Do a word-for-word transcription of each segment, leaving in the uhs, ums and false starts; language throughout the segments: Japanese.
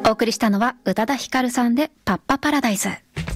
お送りしたのは宇多田ヒカルさんでパッパパラダイス。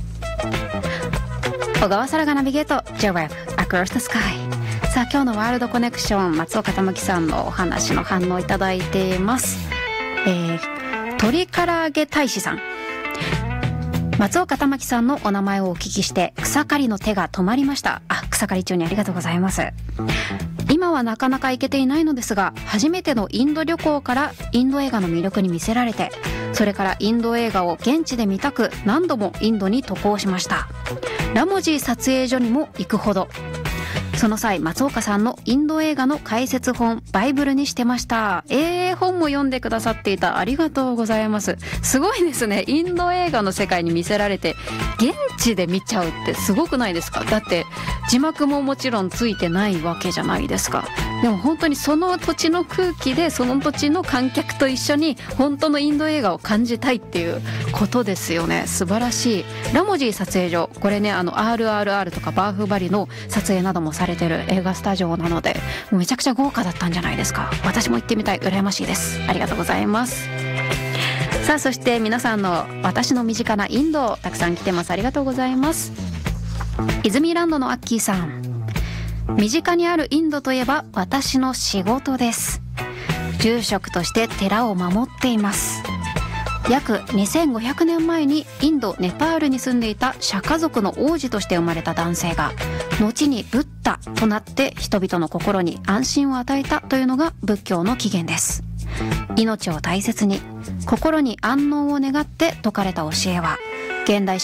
小川沙羅がナビゲート J-Web Across the Sky。 さあ今日のワールドコネクション、松岡玉樹さんのお話の反応いただいています。えー、鶏唐揚げ大使さん、松岡玉樹さんのお名前をお聞きして草刈りの手が止まりました。あ、草刈り中にありがとうございます。今はなかなか行けていないのですが、初めてのインド旅行からインド映画の魅力に魅せられて、それからインド映画を現地で見たく何度もインドに渡航しました。ラモジー撮影所にも行くほど。その際、松岡さんのインド映画の解説本バイブルにしてました。えー、本も読んでくださっていた。ありがとうございます。すごいですね。インド映画の世界に魅せられて現地で見ちゃうってすごくないですか？だって字幕ももちろんついてないわけじゃないですか。でも本当にその土地の空気でその土地の観客と一緒に本当のインド映画を感じたいっていうことですよね。素晴らしい。ラモジー撮影所、これね、あの アールアールアール とかバーフバリの撮影などもされてる映画スタジオなので、もうめちゃくちゃ豪華だったんじゃないですか。私も行ってみたい。羨ましいです。ありがとうございます。さあそして皆さんの私の身近なインドたくさん来てます。ありがとうございます。イズミーランドのアッキーさん、身近にあるインドといえば私の仕事です。住職として寺を守っています。約にせんごひゃくねんまえにインド・ネパールに住んでいたシャカ族の王子として生まれた男性が後にブッダとなって人々の心に安心を与えたというのが仏教の起源です。命を大切に心に安穏を願って説かれた教えは現代